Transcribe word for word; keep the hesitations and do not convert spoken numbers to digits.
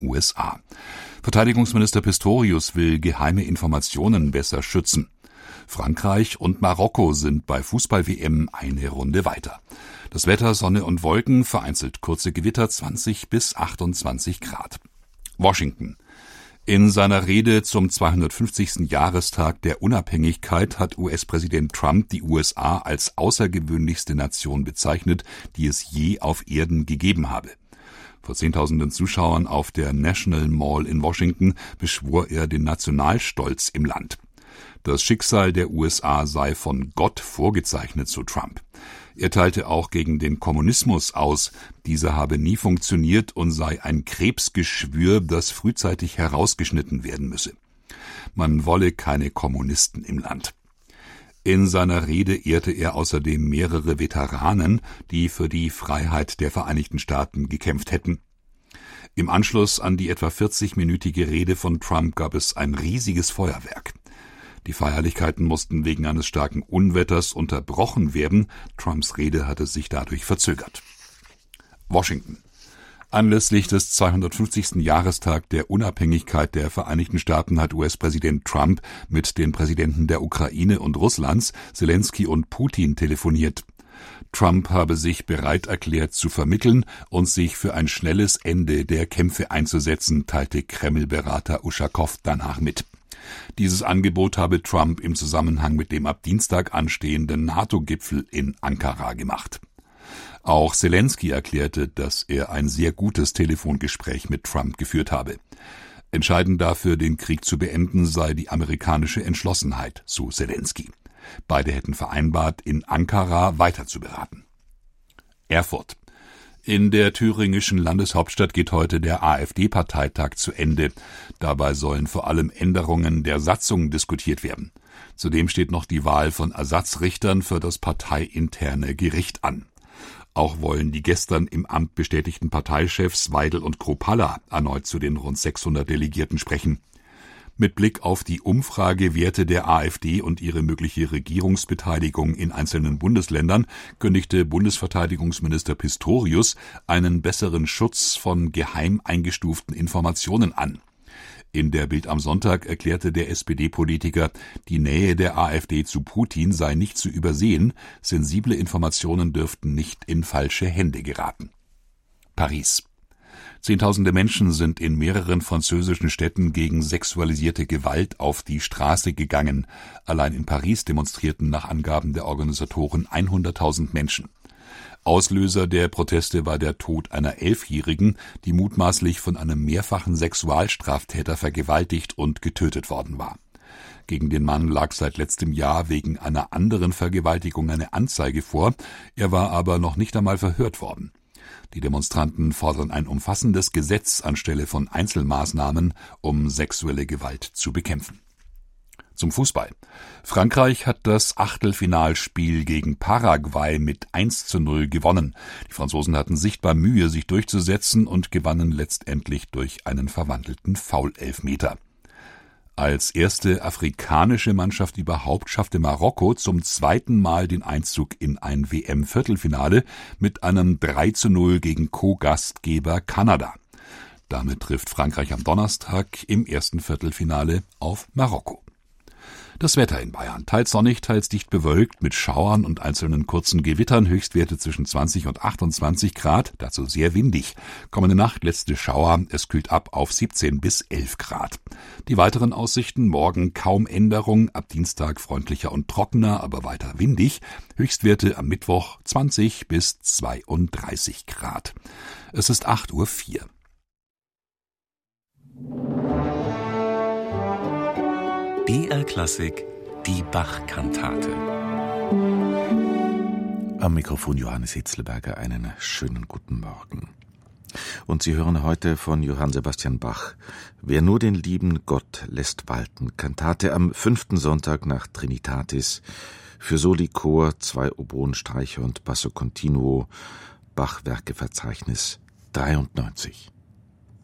U S A. Verteidigungsminister Pistorius will geheime Informationen besser schützen. Frankreich und Marokko sind bei Fußball-W M eine Runde weiter. Das Wetter Sonne und Wolken, vereinzelt kurze Gewitter, zwanzig bis achtundzwanzig Grad. Washington. In seiner Rede zum zweihundertfünfzigsten Jahrestag der Unabhängigkeit hat U S-Präsident Trump die U S A als außergewöhnlichste Nation bezeichnet, die es je auf Erden gegeben habe. Vor Zehntausenden Zuschauern auf der National Mall in Washington beschwor er den Nationalstolz im Land. Das Schicksal der U S A sei von Gott vorgezeichnet, so Trump. Er teilte auch gegen den Kommunismus aus, dieser habe nie funktioniert und sei ein Krebsgeschwür, das frühzeitig herausgeschnitten werden müsse. Man wolle keine Kommunisten im Land. In seiner Rede ehrte er außerdem mehrere Veteranen, die für die Freiheit der Vereinigten Staaten gekämpft hätten. Im Anschluss an die etwa vierzigminütige Rede von Trump gab es ein riesiges Feuerwerk. Die Feierlichkeiten mussten wegen eines starken Unwetters unterbrochen werden. Trumps Rede hatte sich dadurch verzögert. Washington. Anlässlich des zweihundertfünfzigsten Jahrestag der Unabhängigkeit der Vereinigten Staaten hat U S-Präsident Trump mit den Präsidenten der Ukraine und Russlands, Selenskyj und Putin, telefoniert. Trump habe sich bereit erklärt zu vermitteln und sich für ein schnelles Ende der Kämpfe einzusetzen, teilte Kreml-Berater Uschakow danach mit. Dieses Angebot habe Trump im Zusammenhang mit dem ab Dienstag anstehenden NATO-Gipfel in Ankara gemacht. Auch Selenskyj erklärte, dass er ein sehr gutes Telefongespräch mit Trump geführt habe. Entscheidend dafür, den Krieg zu beenden, sei die amerikanische Entschlossenheit, so Selenskyj. Beide hätten vereinbart, in Ankara weiter zu beraten. Erfurt. In der thüringischen Landeshauptstadt geht heute der AfD-Parteitag zu Ende. Dabei sollen vor allem Änderungen der Satzung diskutiert werden. Zudem steht noch die Wahl von Ersatzrichtern für das parteiinterne Gericht an. Auch wollen die gestern im Amt bestätigten Parteichefs Weidel und Kruppalla erneut zu den rund sechshundert Delegierten sprechen. Mit Blick auf die Umfragewerte der AfD und ihre mögliche Regierungsbeteiligung in einzelnen Bundesländern kündigte Bundesverteidigungsminister Pistorius einen besseren Schutz von geheim eingestuften Informationen an. In der Bild am Sonntag erklärte der S P D-Politiker, die Nähe der AfD zu Putin sei nicht zu übersehen, sensible Informationen dürften nicht in falsche Hände geraten. Paris. Zehntausende Menschen sind in mehreren französischen Städten gegen sexualisierte Gewalt auf die Straße gegangen. Allein in Paris demonstrierten nach Angaben der Organisatoren hunderttausend Menschen. Auslöser der Proteste war der Tod einer Elfjährigen, die mutmaßlich von einem mehrfachen Sexualstraftäter vergewaltigt und getötet worden war. Gegen den Mann lag seit letztem Jahr wegen einer anderen Vergewaltigung eine Anzeige vor, er war aber noch nicht einmal verhört worden. Die Demonstranten fordern ein umfassendes Gesetz anstelle von Einzelmaßnahmen, um sexuelle Gewalt zu bekämpfen. Zum Fußball. Frankreich hat das Achtelfinalspiel gegen Paraguay mit eins zu null gewonnen. Die Franzosen hatten sichtbar Mühe, sich durchzusetzen und gewannen letztendlich durch einen verwandelten Foul-Elfmeter. Als erste afrikanische Mannschaft überhaupt schaffte Marokko zum zweiten Mal den Einzug in ein W M-Viertelfinale mit einem drei zu null gegen Co-Gastgeber Kanada. Damit trifft Frankreich am Donnerstag im ersten Viertelfinale auf Marokko. Das Wetter in Bayern. Teils sonnig, teils dicht bewölkt mit Schauern und einzelnen kurzen Gewittern. Höchstwerte zwischen zwanzig und achtundzwanzig Grad, dazu sehr windig. Kommende Nacht letzte Schauer, es kühlt ab auf siebzehn bis elf Grad. Die weiteren Aussichten: morgen kaum Änderung, ab Dienstag freundlicher und trockener, aber weiter windig. Höchstwerte am Mittwoch zwanzig bis zweiunddreißig Grad. Es ist acht Uhr vier. B R Klassik, die Bach-Kantate. Am Mikrofon Johannes Hitzlberger, einen schönen guten Morgen. Und Sie hören heute von Johann Sebastian Bach »Wer nur den lieben Gott lässt walten«, Kantate am fünften Sonntag nach Trinitatis, für Soli, Chor, zwei Oboenstreicher und Basso Continuo, Bach-Werkeverzeichnis dreiundneunzig.